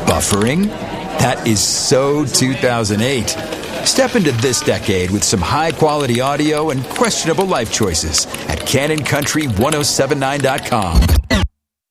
Buffering? That is so 2008. Step into this decade with some high-quality audio and questionable life choices at CannonCountry1079.com.